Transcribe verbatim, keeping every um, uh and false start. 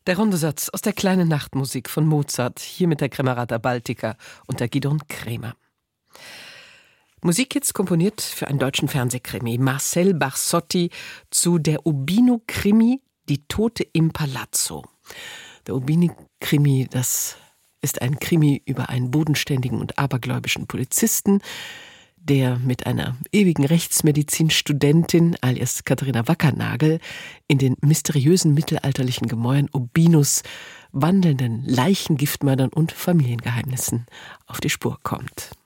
Der Rundesatz aus der kleinen Nachtmusik von Mozart, hier mit der Camerata Baltica und der Gidon Kremer. Musik jetzt komponiert für einen deutschen Fernsehkrimi. Marcel Barsotti zu der Urbino-Krimi Die Tote im Palazzo. Der Urbino-Krimi, das ist ein Krimi über einen bodenständigen und abergläubischen Polizisten, der mit einer ewigen Rechtsmedizinstudentin alias Katharina Wackernagel in den mysteriösen mittelalterlichen Gemäuern Urbinos, wandelnden Leichengiftmördern und Familiengeheimnissen auf die Spur kommt.